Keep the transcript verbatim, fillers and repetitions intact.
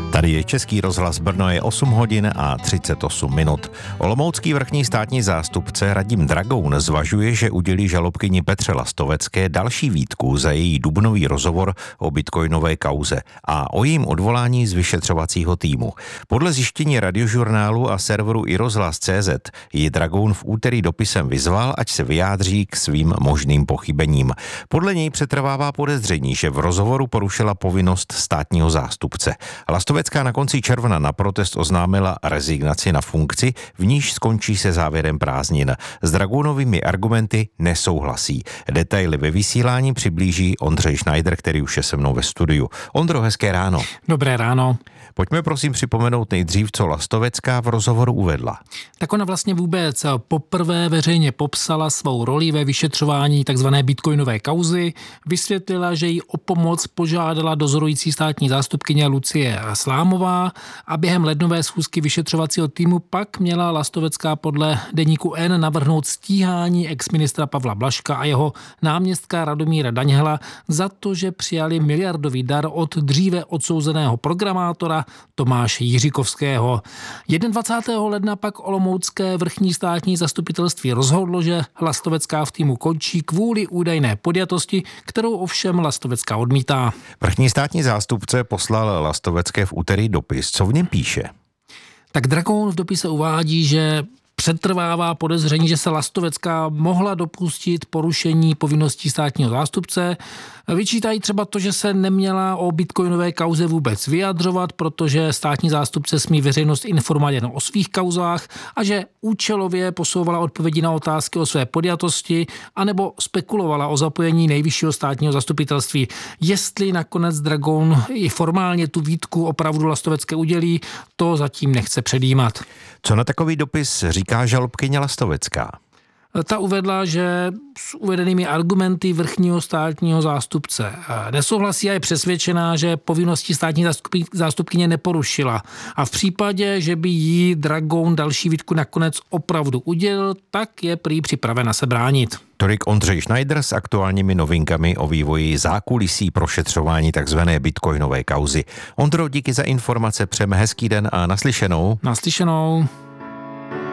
Tady je Český rozhlas Brno, je osm hodin a třicet osm minut. Olomoucký vrchní státní zástupce Radim Dragoun zvažuje, že udělí žalobkyni Petře Lastovecké další výtku za její dubnový rozhovor o bitcoinové kauze a o jejím odvolání z vyšetřovacího týmu. Podle zjištění Radiožurnálu a serveru iRozhlas tečka cé zet ji Dragoun v úterý dopisem vyzval, ať se vyjádří k svým možným pochybením. Podle něj přetrvává podezření, že v rozhovoru porušila povinnost státního zástupce. Lastovecká na konci června na protest oznámila rezignaci na funkci, v níž skončí se závěrem prázdnin. S Dragounovými argumenty nesouhlasí. Detaily ve vysílání přiblíží Ondřej Schneider, který už je se mnou ve studiu. Ondro, hezké ráno. Dobré ráno. Pojďme prosím připomenout nejdřív, co Lastovecká v rozhovoru uvedla. Tak ona vlastně vůbec poprvé veřejně popsala svou roli ve vyšetřování tzv. Bitcoinové kauzy, vysvětlila, že jí o pomoc požádala dozorující státní zástupkyně Lucie Slámová a během lednové schůzky vyšetřovacího týmu pak měla Lastovecká podle deníku N navrhnout stíhání exministra Pavla Blažka a jeho náměstka Radomíra Daňhela za to, že přijali miliardový dar od dříve odsouzeného programátora Tomáše Jiříkovského. dvacátého prvního ledna pak olomoucké vrchní státní zastupitelství rozhodlo, že Lastovecká v týmu končí kvůli údajné podjatosti, kterou ovšem Lastovecká odmítá. Vrchní státní zástupce poslal Lastovecké v úterý dopis. Co v něm píše? Tak Dragoun v dopise uvádí, že přetrvává podezření, že se Lastovecká mohla dopustit porušení povinností státního zástupce. Vyčítají třeba to, že se neměla o bitcoinové kauze vůbec vyjadřovat, protože státní zástupce smí veřejnost informovat jen o svých kauzách a že účelově posouvala odpovědi na otázky o své podjatosti anebo spekulovala o zapojení nejvyššího státního zastupitelství. Jestli nakonec Dragoun i formálně tu výtku opravdu Lastovecké udělí, to zatím nechce předjímat. Co na takový dopis říká žalobkyně Lastovecká? Ta uvedla, že s uvedenými argumenty vrchního státního zástupce nesouhlasí a je přesvědčená, že povinnosti státní zástupkyně neporušila. A v případě, že by jí Dragoun další výtku nakonec opravdu udělil, tak je prý připravena se bránit. Tolik Ondřej Schneider s aktuálními novinkami o vývoji zákulisí prošetřování tzv. Bitcoinové kauzy. Ondro, díky za informace, přejeme hezký den a naslyšenou. Naslyšenou.